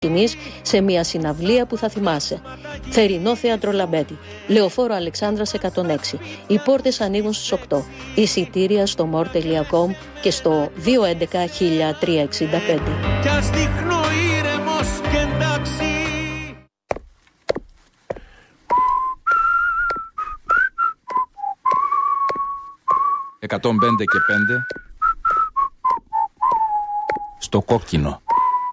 σε μια συναυλία που θα θυμάσαι. Θερινό Θέατρο Λαμπέτη, Λεωφόρο Αλεξάνδρας 106. Οι πόρτες ανοίγουν στις 8. Εισιτήρια στο more.com και στο 211-1365. Κι ας δείχνω ήρεμος και εντάξει. «105 και 5» στο κόκκινο.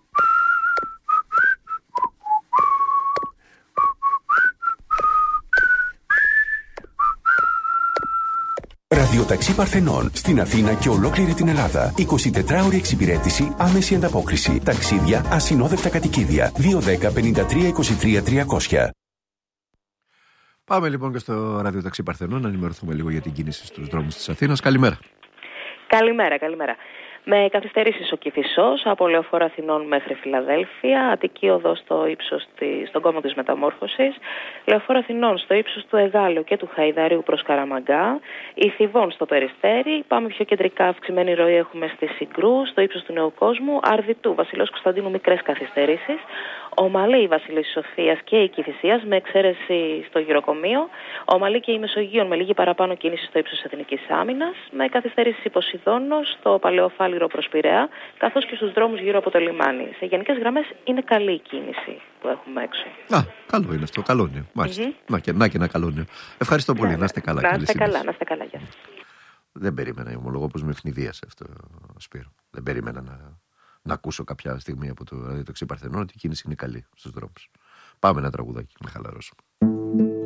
Ραδιοταξί Παρθενών στην Αθήνα και ολόκληρη την Ελλάδα. 24ωρη εξυπηρέτηση, άμεση ανταπόκριση. Ταξίδια, ασυνόδευτα κατοικίδια. 210-53-23-300. Πάμε λοιπόν και στο Ραδιοταξί Παρθενών να ενημερωθούμε λίγο για την κίνηση στους δρόμους της Αθήνας. Καλημέρα. Καλημέρα. Με καθυστερήσεις ο Κηφισός από Λεωφόρο Αθηνών μέχρι Φιλαδέλφια, Αττική Οδό στο ύψος στον κόμμα της Μεταμόρφωσης, Λεωφόρο Αθηνών στο ύψος του Εγάλεου και του Χαϊδαρίου προς Καραμαγκά, Ιθιβών στο Περιστέρι, πάμε πιο κεντρικά, αυξημένη ροή έχουμε στη Συγκρού, στο ύψος του Νέου Κόσμου, Αρδιτού, Βασιλός Κωνσταντίνου μικρές καθυστερήσεις, Ομαλή η Βασιλής Σοφίας και η Κηφισίας με εξαίρεση στο γυροκομείο, Ομαλή και η Μεσογείων με λίγη παραπάνω κίνηση στο ύψος Εθνικής Άμυνας, με καθυστερήσεις η Ποσειδώνος, στο Παλαιοφάλιρο προς Πειραιά, καθώς και στους δρόμους γύρω από το λιμάνι. Σε γενικές γραμμές είναι καλή η κίνηση που έχουμε έξω. Καλό είναι αυτό, καλό είναι. Μάλιστα. Να και ένα καλό είναι. Ευχαριστώ πολύ, να είστε καλά. Να είστε καλά, γεια σας. Δεν περίμενα, ομολογώ πως με ευνηδίασε αυτό, Σπύρο. Δεν περίμενα να ακούσω κάποια στιγμή από το Ραδιοταξί Παρθενών ότι η κίνηση είναι καλή στους δρόμους. Πάμε ένα τραγουδάκι να χαλαρώσουμε.